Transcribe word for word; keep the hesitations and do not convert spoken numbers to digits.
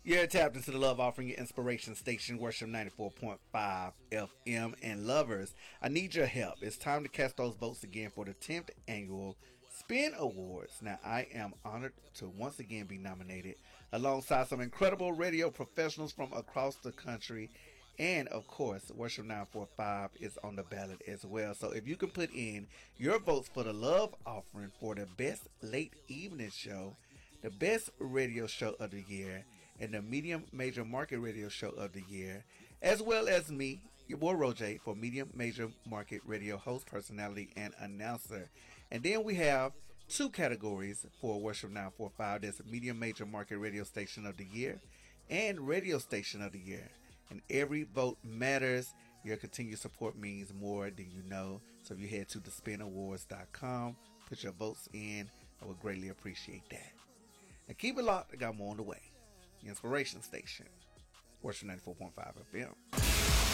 You're tapped into the Love Offering, your inspiration station, Worship ninety-four point five F M. And lovers, I need your help. It's time to cast those votes again for the tenth annual Spin Awards. Now, I am honored to once again be nominated alongside some incredible radio professionals from across the country. And of course, Worship nine forty-five is on the ballot as well. So if you can put in your votes for the Love Offering for the best late evening show, the best radio show of the year, and the medium major market radio show of the year, as well as me, your boy Roger, for medium major market radio host, personality, and announcer. And then we have two categories for Worship nine forty-five. There's medium major market radio station of the year and radio station of the year. And every vote matters. Your continued support means more than you know. So if you head to the spin awards dot com, put your votes in, I would greatly appreciate that. And keep it locked, I got more on the way. The Inspiration Station, Worship ninety-four point five F M.